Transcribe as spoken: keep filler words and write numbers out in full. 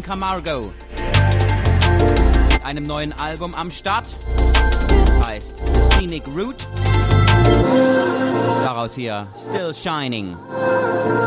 Camargo. Mit einem neuen Album am Start. Das heißt Scenic Route. Daraus hier Still Shining.